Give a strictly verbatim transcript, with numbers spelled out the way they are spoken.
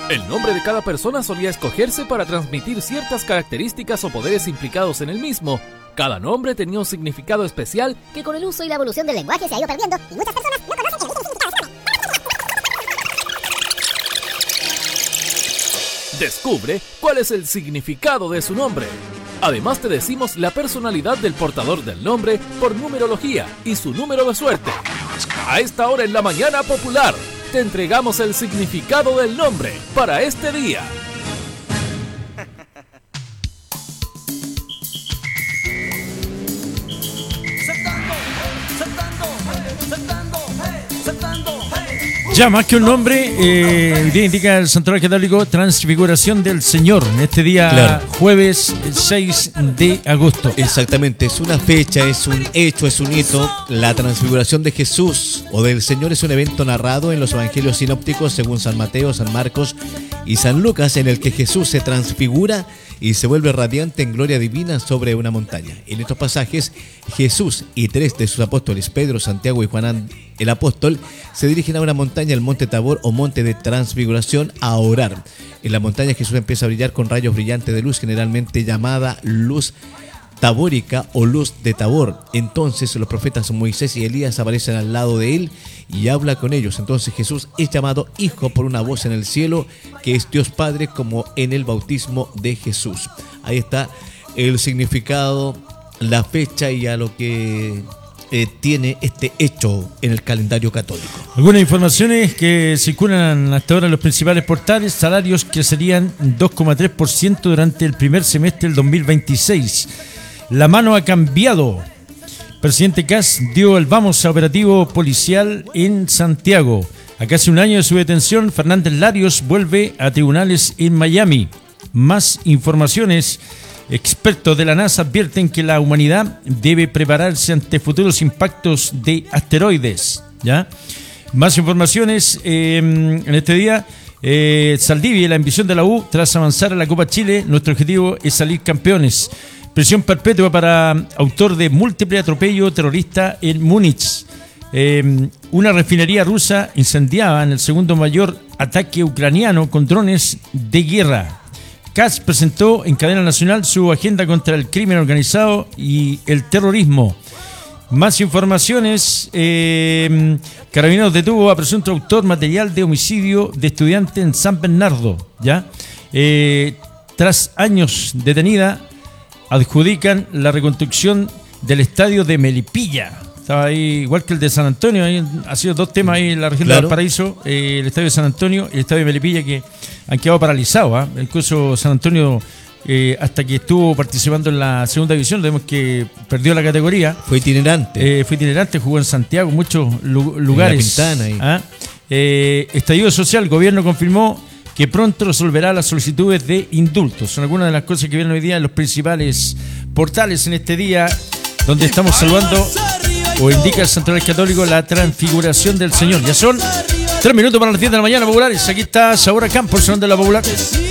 El nombre de cada persona solía escogerse para transmitir ciertas características o poderes implicados en el mismo. Cada nombre tenía un significado especial que con el uso y la evolución del lenguaje se ha ido perdiendo y muchas personas no conocen el significado. Descubre cuál es el significado de su nombre. Además te decimos la personalidad del portador del nombre por numerología y su número de suerte. A esta hora en la mañana popular, te entregamos el significado del nombre para este día. Ya más que un nombre, eh, el día indica el Santoral Católico Transfiguración del Señor, en este día claro. Jueves seis de agosto. Exactamente, es una fecha, es un hecho, es un hito. La transfiguración de Jesús o del Señor es un evento narrado en los evangelios sinópticos según San Mateo, San Marcos y San Lucas, en el que Jesús se transfigura y se vuelve radiante en gloria divina sobre una montaña. En estos pasajes, Jesús y tres de sus apóstoles, Pedro, Santiago y Juan el apóstol, se dirigen a una montaña, el monte Tabor o monte de transfiguración, a orar. En la montaña Jesús empieza a brillar con rayos brillantes de luz, generalmente llamada luz tabórica o luz de Tabor. Entonces los profetas Moisés y Elías aparecen al lado de él y habla con ellos. Entonces Jesús es llamado hijo por una voz en el cielo, que es Dios Padre, como en el bautismo de Jesús. Ahí está el significado, la fecha y a lo que eh, tiene este hecho en el calendario católico. Algunas informaciones que circulan hasta ahora en los principales portales: salarios que serían dos coma tres por ciento durante el primer semestre del dos mil veintiséis. La mano ha cambiado. Presidente Kast dio el vamos a operativo policial en Santiago. A casi un año de su detención, Fernández Larios vuelve a tribunales en Miami. Más informaciones. Expertos de la NASA advierten que la humanidad debe prepararse ante futuros impactos de asteroides. ¿Ya? Más informaciones eh, en este día. Eh, Saldivia, la ambición de la U tras avanzar a la Copa Chile. Nuestro objetivo es salir campeones. Prisión perpetua para autor de múltiple atropello terrorista en Múnich. Eh, una refinería rusa incendiada en el segundo mayor ataque ucraniano con drones de guerra. Kast presentó en cadena nacional su agenda contra el crimen organizado y el terrorismo. Más informaciones. Eh, Carabineros detuvo a presunto autor material de homicidio de estudiante en San Bernardo. ¿Ya? Eh, tras años detenida, adjudican la reconstrucción del estadio de Melipilla. Estaba ahí, igual que el de San Antonio, ahí ha sido dos temas ahí en la región claro. de Valparaíso, eh, el estadio de San Antonio y el estadio de Melipilla, que han quedado paralizados. ¿eh? Incluso San Antonio, eh, hasta que estuvo participando en la segunda división, vemos que perdió la categoría. Fue itinerante. Eh, fue itinerante, jugó en Santiago, muchos lu- lugares. En la Pintana ahí. ¿Ah? Eh, estallido social, el gobierno confirmó que pronto resolverá las solicitudes de indultos. Son algunas de las cosas que vienen hoy día en los principales portales en este día, donde estamos saludando, o indica el Santoral Católico, la transfiguración del Señor. Ya son tres minutos para las diez de la mañana, populares. Aquí está Sabor a Campo, el Salón de la Popular.